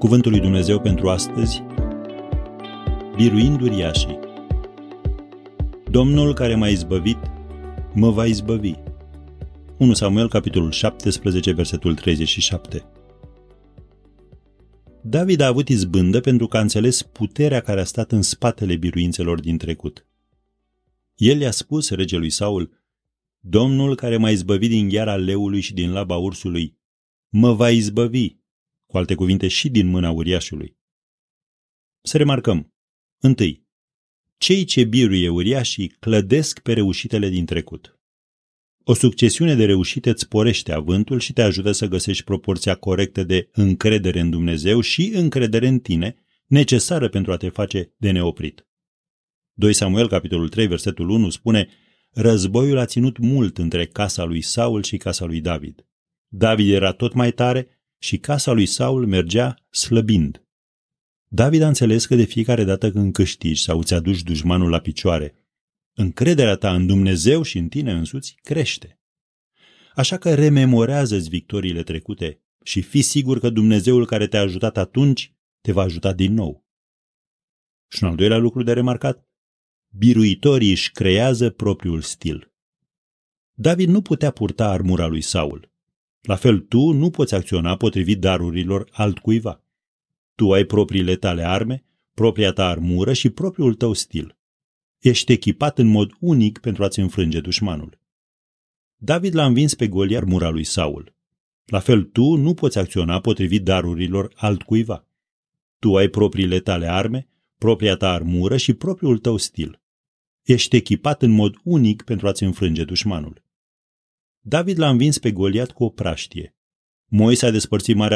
Cuvântul lui Dumnezeu pentru astăzi, biruind uriașii. Domnul care m-a izbăvit, mă va izbăvi. 1 Samuel, capitolul 17, versetul 37. David a avut izbândă pentru că a înțeles puterea care a stat în spatele biruințelor din trecut. El i-a spus regelui Saul: Domnul care m-a izbăvit din gheara leului și din laba ursului, mă va izbăvi, cu alte cuvinte și din mâna uriașului. Să remarcăm: întâi, cei ce biruie uriașii clădesc pe reușitele din trecut. O succesiune de reușite îți sporește avântul și te ajută să găsești proporția corectă de încredere în Dumnezeu și încredere în tine, necesară pentru a te face de neoprit. 2 Samuel, capitolul 3, versetul 1 spune: Războiul a ținut mult între casa lui Saul și casa lui David. David era tot mai tare și casa lui Saul mergea slăbind. David a înțeles că de fiecare dată când câștigi sau îți aduci dușmanul la picioare, încrederea ta în Dumnezeu și în tine însuți crește. Așa că rememorează-ți victoriile trecute și fii sigur că Dumnezeul care te-a ajutat atunci te va ajuta din nou. Și un al doilea lucru de remarcat: biruitorii își creează propriul stil. David nu putea purta armura lui Saul. La fel, tu nu poți acționa potrivit darurilor altcuiva. Tu ai propriile tale arme, propria ta armură și propriul tău stil. Ești echipat în mod unic pentru a-ți înfrânge dușmanul. David l-a învins pe Goliat armura lui Saul. La fel, tu nu poți acționa potrivit darurilor altcuiva. Tu ai propriile tale arme, propria ta armură și propriul tău stil. Ești echipat în mod unic pentru a-ți înfrânge dușmanul. David l-a învins pe Goliat cu o praștie. Moise a despărțit Marea